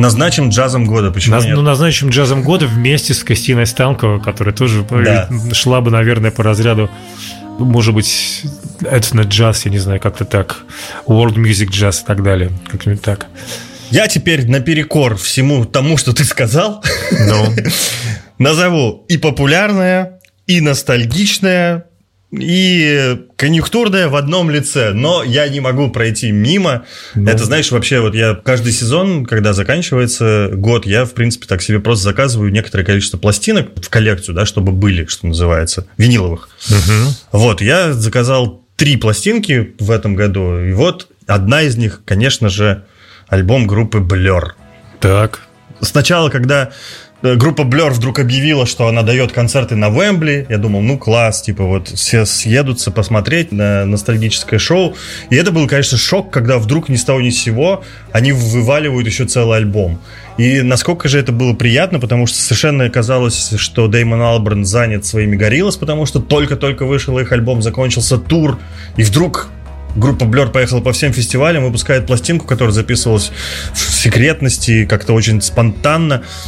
Назначим джазом года, почему нет? Ну, назначим джазом года вместе с Кристиной Станковой, которая тоже шла бы, наверное, по разряду, может быть, этно-джаз, я не знаю, как-то так, world music jazz и так далее, как-нибудь так. Я теперь наперекор всему тому, что ты сказал, назову и популярное, и ностальгичное, и конъюнктурное в одном лице. Но я не могу пройти мимо. Это, знаешь, вообще, вот я каждый сезон, когда заканчивается год, я, в принципе, так себе просто заказываю некоторое количество пластинок в коллекцию, да, чтобы были, что называется, виниловых. Вот, я заказал 3 пластинки в этом году, и вот одна из них, конечно же, альбом группы Blur. Так. Сначала, когда группа Blur вдруг объявила, что она дает концерты на Уэмбли, я думал, ну класс, типа вот все съедутся посмотреть на ностальгическое шоу. И это был, конечно, шок, когда вдруг ни с того ни с сего они вываливают еще целый альбом. И насколько же это было приятно, потому что совершенно казалось, что Дэймон Алберн занят своими Gorillaz, потому что только-только вышел их альбом, закончился тур, и вдруг группа Blur поехала по всем фестивалям, выпускает пластинку, которая записывалась в секретности, как-то очень спонтанно.